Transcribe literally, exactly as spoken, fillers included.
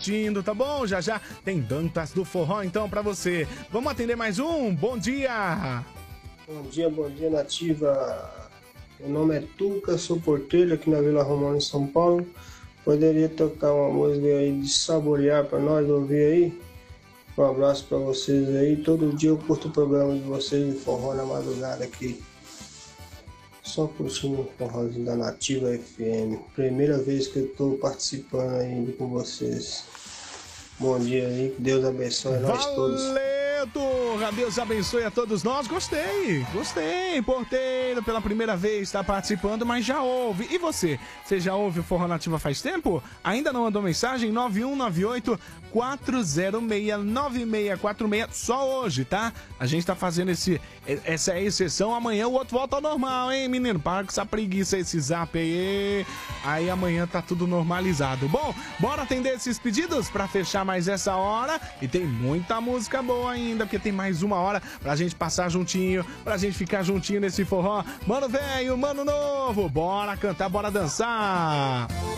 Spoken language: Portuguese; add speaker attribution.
Speaker 1: curtindo, tá bom? Já já tem Dantas do Forró então pra você. Vamos atender mais um? Bom dia!
Speaker 2: Bom dia, bom dia, Nativa. Meu nome é Tuca, sou porteiro aqui na Vila Romana, em São Paulo. Poderia tocar uma música aí de Saborear pra nós ouvir aí? Um abraço pra vocês aí. Todo dia eu curto o programa de vocês de forró na madrugada aqui. Só curtindo o forrozinho da Nativa F M. Primeira vez que eu tô participando aí com vocês. Bom dia aí, que Deus abençoe nós todos.
Speaker 1: Valeu, Turra! Deus abençoe a todos nós. Gostei, gostei. Porteiro, pela primeira vez está participando, mas já ouve. E você? Você já ouve o Forró Nativa faz tempo? Ainda não mandou mensagem? nove um nove oito, quatro zero seis, nove seis quatro seis. Só hoje, tá? A gente tá fazendo esse, essa é a exceção. Amanhã o outro volta ao normal, hein, menino? Para com essa preguiça, esse zap aí. Aí amanhã tá tudo normalizado. Bom, bora atender esses pedidos pra fechar mais essa hora. E tem muita música boa ainda, porque tem mais uma hora pra gente passar juntinho, pra gente ficar juntinho nesse forró. Mano velho, mano novo, bora cantar, bora dançar.